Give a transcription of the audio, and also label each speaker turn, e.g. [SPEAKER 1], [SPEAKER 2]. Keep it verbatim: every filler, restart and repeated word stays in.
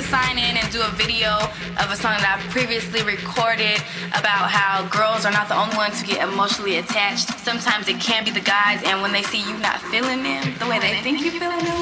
[SPEAKER 1] sign in and do a video of a song that I previously recorded about how girls are not the only ones who get emotionally attached. Sometimes it can be the guys, and when they see you not feeling them the way they think you're feeling them,